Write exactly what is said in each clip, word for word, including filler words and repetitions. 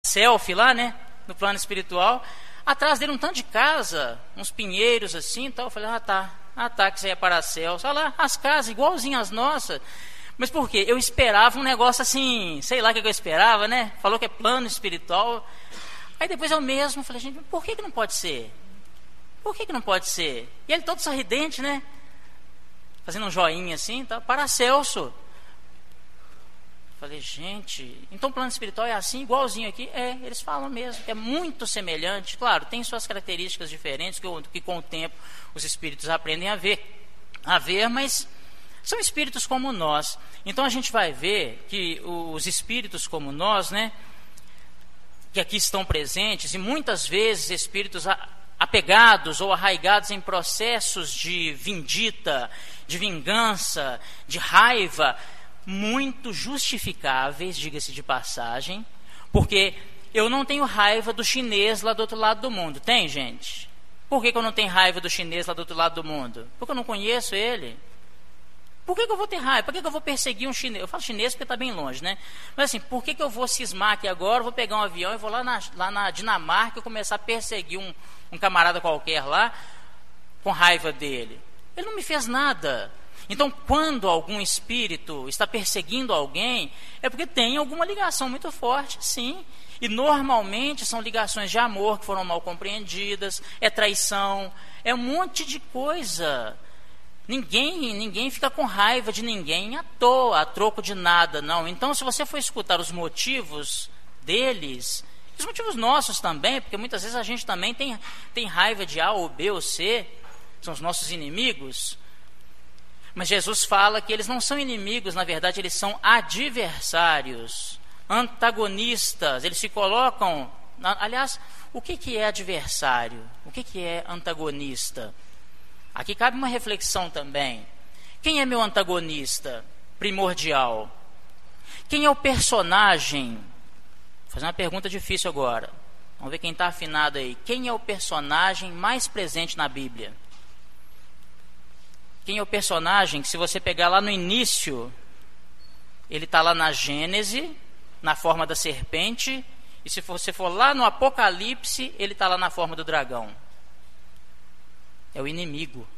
selfie lá, né? No plano espiritual. Atrás dele um tanto de casa, uns pinheiros assim e tal. Eu falei, ah tá, ah tá, que isso aí é Paracels. Olha lá, as casas igualzinhas às nossas. Mas por quê? Eu esperava um negócio assim, sei lá o que eu esperava, né? Falou que é plano espiritual. Aí depois eu mesmo falei, gente, por que que não pode ser? Por que que não pode ser? E ele todo sorridente, né? Fazendo um joinha assim, tá? Paracelso. Falei, gente, então o plano espiritual é assim, igualzinho aqui? É, eles falam mesmo, é muito semelhante. Claro, tem suas características diferentes, que, que com o tempo os espíritos aprendem a ver, a ver, mas são espíritos como nós. Então a gente vai ver que os espíritos como nós, né, que aqui estão presentes, e muitas vezes espíritos apegados ou arraigados em processos de vindita, de vingança, de raiva, muito justificáveis, diga-se de passagem, porque eu não tenho raiva do chinês lá do outro lado do mundo. Tem, gente? Por que que eu não tenho raiva do chinês lá do outro lado do mundo? Porque eu não conheço ele. Por que que eu vou ter raiva? Por que que eu vou perseguir um chinês? Eu falo chinês porque está bem longe, né? Mas assim, por que que eu vou cismar aqui agora, vou pegar um avião e vou lá na, lá na Dinamarca e começar a perseguir um, um camarada qualquer lá com raiva dele? Ele não me fez nada. Então, quando algum espírito está perseguindo alguém, é porque tem alguma ligação muito forte, sim. E normalmente são ligações de amor que foram mal compreendidas, é traição, é um monte de coisa. Ninguém, ninguém fica com raiva de ninguém à toa, a troco de nada, não. Então, se você for escutar os motivos deles, os motivos nossos também, porque muitas vezes a gente também tem, tem raiva de A ou B ou C, são os nossos inimigos. Mas Jesus fala que eles não são inimigos, na verdade eles são adversários, antagonistas, eles se colocam... Aliás, o que que é adversário? O que que é antagonista? Aqui cabe uma reflexão também. Quem é meu antagonista primordial? Quem é o personagem? Vou fazer uma pergunta difícil agora. Vamos ver quem está afinado aí. Quem é o personagem mais presente na Bíblia? Quem é o personagem que, se você pegar lá no início, ele está lá na Gênese, na forma da serpente, e se você for lá no Apocalipse, ele está lá na forma do dragão. É o inimigo.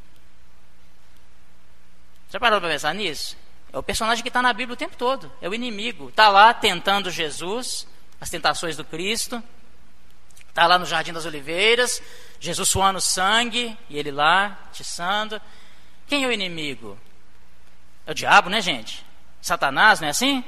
Já parou para pensar nisso? É o personagem que está na Bíblia o tempo todo. É o inimigo. Está lá tentando Jesus, as tentações do Cristo. Está lá no Jardim das Oliveiras, Jesus suando sangue, e ele lá, tiçando. Quem é o inimigo? É o diabo, né, gente? Satanás, não é assim?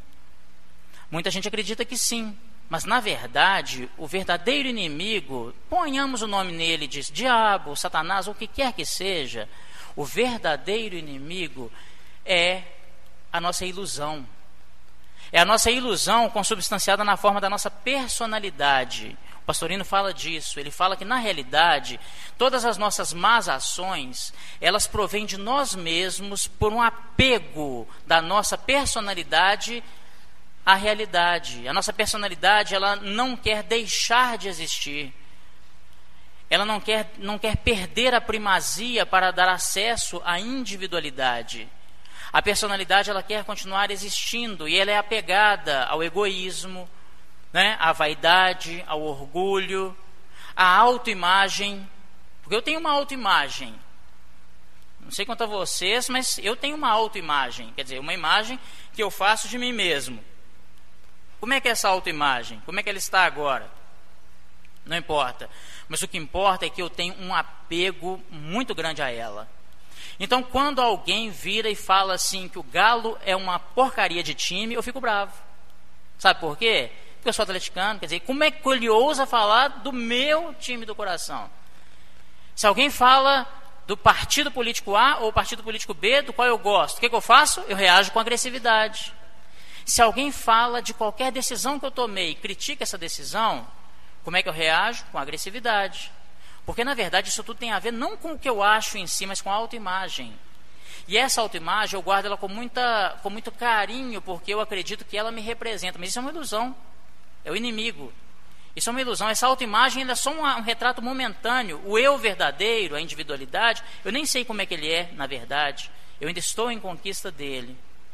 Muita gente acredita que sim. Mas, na verdade, o verdadeiro inimigo, ponhamos o nome nele de diabo, Satanás, ou o que quer que seja, o verdadeiro inimigo é a nossa ilusão. É a nossa ilusão consubstanciada na forma da nossa personalidade. O Pastorino fala disso. Ele fala que, na realidade, todas as nossas más ações, elas provêm de nós mesmos por um apego da nossa personalidade à realidade. A nossa personalidade, ela não quer deixar de existir. Ela não quer, não quer perder a primazia para dar acesso à individualidade. A personalidade, ela quer continuar existindo e ela é apegada ao egoísmo, né? À vaidade, ao orgulho, à autoimagem. Porque eu tenho uma autoimagem. Não sei quanto a vocês, mas eu tenho uma autoimagem. Quer dizer, uma imagem que eu faço de mim mesmo. Como é que é essa autoimagem? Como é que ela está agora? Não importa. Mas o que importa é que eu tenho um apego muito grande a ela. Então, quando alguém vira e fala assim que o Galo é uma porcaria de time, eu fico bravo. Sabe por quê? Porque eu sou atleticano. Quer dizer, como é que ele ousa falar do meu time do coração? Se alguém fala do partido político A ou partido político B, do qual eu gosto, o que, que eu faço? Eu reajo com agressividade. Se alguém fala de qualquer decisão que eu tomei e critica essa decisão, como é que eu reajo? Com agressividade. Porque, na verdade, isso tudo tem a ver não com o que eu acho em si, mas com a autoimagem. E essa autoimagem eu guardo ela com, muita, com muito carinho, porque eu acredito que ela me representa. Mas isso é uma ilusão. É o inimigo. Isso é uma ilusão. Essa autoimagem ainda é só um, um retrato momentâneo. O eu verdadeiro, a individualidade, eu nem sei como é que ele é, na verdade. Eu ainda estou em conquista dele.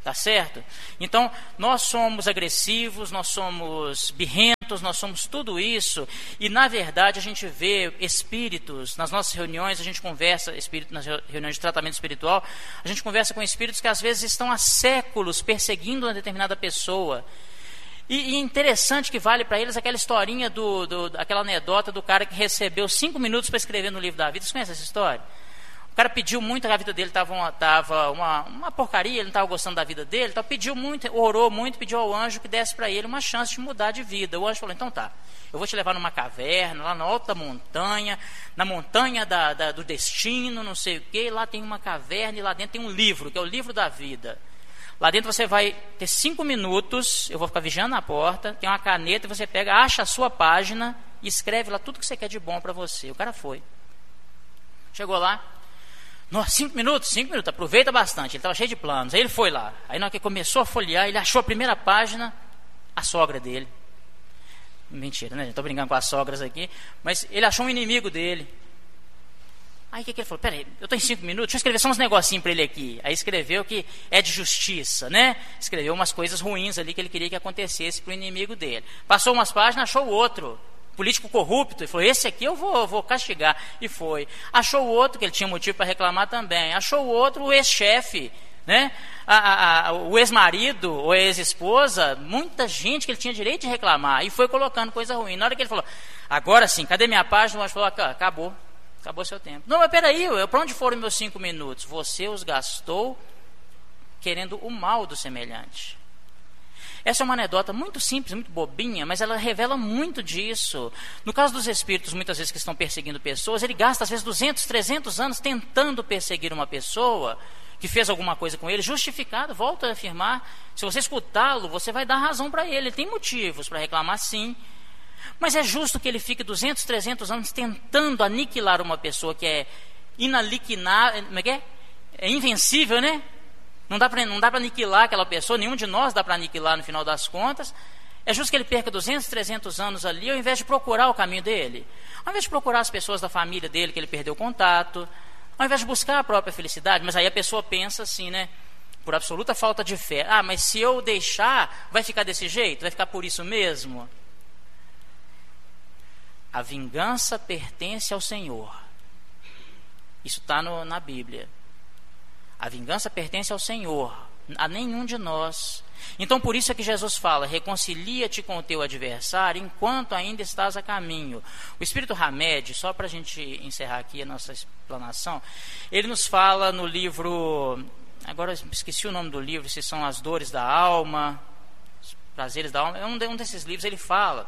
Tá certo? Então, nós somos agressivos, nós somos birrentos, nós somos tudo isso. E, na verdade, a gente vê espíritos, nas nossas reuniões, a gente conversa, espírito, nas reuniões de tratamento espiritual, a gente conversa com espíritos que, às vezes, estão há séculos perseguindo uma determinada pessoa. E, e interessante que vale para eles aquela historinha, do, do, aquela anedota do cara que recebeu cinco minutos para escrever no livro da vida. Vocês conhecem essa história? O cara pediu muito, a vida dele estava uma, tava uma, uma porcaria, ele não estava gostando da vida dele, então pediu muito, orou muito, pediu ao anjo que desse para ele uma chance de mudar de vida. O anjo falou, então tá, eu vou te levar numa caverna, lá na alta montanha, na montanha da, da, do destino, não sei o que, lá tem uma caverna e lá dentro tem um livro, que é o livro da vida. Lá dentro você vai ter cinco minutos, eu vou ficar vigiando na porta, tem uma caneta, e você pega, acha a sua página e escreve lá tudo que você quer de bom para você. O cara foi. Chegou lá, nossa, cinco minutos, cinco minutos, aproveita bastante. Ele estava cheio de planos. Aí ele foi lá. Aí na hora que começou a folhear, ele achou a primeira página, a sogra dele. Mentira, né? Estou brincando com as sogras aqui. Mas ele achou um inimigo dele. Aí o que, que ele falou? Peraí, eu estou em cinco minutos, deixa eu escrever só uns negocinhos para ele aqui. Aí escreveu que é de justiça, né? Escreveu umas coisas ruins ali que ele queria que acontecesse para o inimigo dele. Passou umas páginas, achou o outro. Político corrupto, ele falou, esse aqui eu vou, vou castigar, e foi. Achou o outro, que ele tinha motivo para reclamar também, achou o outro, o ex-chefe, né? a, a, a, o ex-marido, ou ex-esposa, muita gente que ele tinha direito de reclamar, e foi colocando coisa ruim. Na hora que ele falou, agora sim, cadê minha página? O anjo falou, acabou, acabou seu tempo. Não, mas peraí, para onde foram meus cinco minutos? Você os gastou querendo o mal do semelhante. Essa é uma anedota muito simples, muito bobinha, mas ela revela muito disso. No caso dos espíritos, muitas vezes que estão perseguindo pessoas, ele gasta às vezes duzentos, trezentos anos tentando perseguir uma pessoa que fez alguma coisa com ele, justificado, volto a afirmar. Se você escutá-lo, você vai dar razão para ele. Ele tem motivos para reclamar, sim. Mas é justo que ele fique duzentos, trezentos anos tentando aniquilar uma pessoa que é inaliquinável, como é que é? É invencível, né? Não dá para aniquilar aquela pessoa, nenhum de nós dá para aniquilar no final das contas. É justo que ele perca duzentos, trezentos anos ali, ao invés de procurar o caminho dele. Ao invés de procurar as pessoas da família dele que ele perdeu o contato, ao invés de buscar a própria felicidade. Mas aí a pessoa pensa assim, né? Por absoluta falta de fé. Ah, mas se eu deixar, vai ficar desse jeito? Vai ficar por isso mesmo? A vingança pertence ao Senhor. Isso está na Bíblia. A vingança pertence ao Senhor, a nenhum de nós. Então por isso é que Jesus fala, reconcilia-te com o teu adversário enquanto ainda estás a caminho. O Espírito Hamed, só para a gente encerrar aqui a nossa explanação, ele nos fala no livro, agora esqueci o nome do livro, se são As Dores da Alma, Os Prazeres da Alma, é um, um desses livros. Ele fala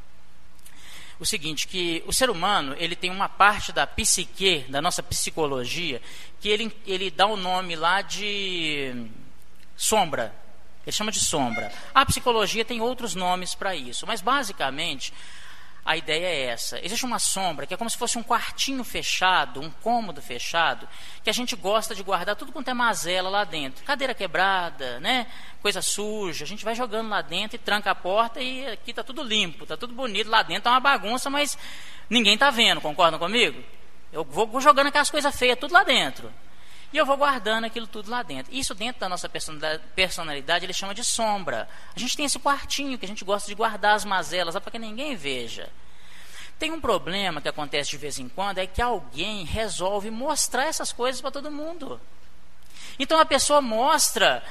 o seguinte, que o ser humano, ele tem uma parte da psique, da nossa psicologia, que ele, ele dá o nome lá de sombra. Ele chama de sombra. A psicologia tem outros nomes para isso, mas basicamente a ideia é essa. Existe uma sombra que é como se fosse um quartinho fechado, um cômodo fechado, que a gente gosta de guardar tudo quanto é mazela lá dentro. Cadeira quebrada, né? Coisa suja. A gente vai jogando lá dentro e tranca a porta e aqui está tudo limpo, está tudo bonito. Lá dentro é uma bagunça, mas ninguém está vendo, concordam comigo? Eu vou, vou jogando aquelas coisas feias tudo lá dentro. E eu vou guardando aquilo tudo lá dentro. Isso dentro da nossa personalidade, ele chama de sombra. A gente tem esse quartinho que a gente gosta de guardar as mazelas, para que ninguém veja. Tem um problema que acontece de vez em quando, é que alguém resolve mostrar essas coisas para todo mundo. Então a pessoa mostra,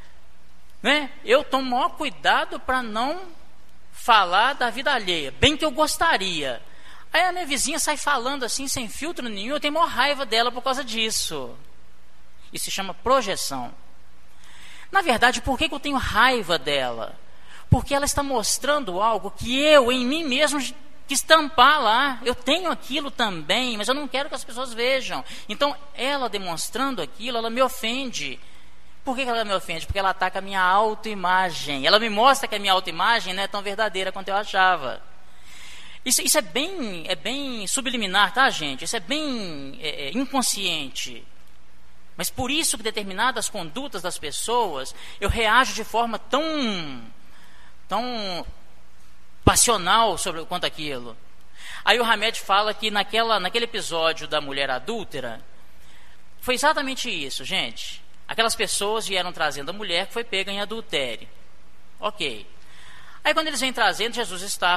né? Eu tomo o maior cuidado para não falar da vida alheia, bem que eu gostaria. Aí a minha vizinha sai falando assim, sem filtro nenhum, eu tenho maior raiva dela por causa disso. Isso se chama projeção. Na verdade, por que que eu tenho raiva dela? Porque ela está mostrando algo que eu, em mim mesmo, quis tampar lá. Eu tenho aquilo também, mas eu não quero que as pessoas vejam. Então, ela demonstrando aquilo, ela me ofende. Por que que ela me ofende? Porque ela ataca a minha autoimagem. Ela me mostra que a minha autoimagem não é tão verdadeira quanto eu achava. Isso, isso é, bem, é bem subliminar, tá, gente? Isso é bem é, é, inconsciente. Mas por isso que determinadas condutas das pessoas, eu reajo de forma tão, tão passional sobre quanto aquilo. Aí o Hamed fala que naquela, naquele episódio da mulher adúltera, foi exatamente isso, gente. Aquelas pessoas vieram trazendo a mulher que foi pega em adultério. Ok. Aí quando eles vêm trazendo, Jesus está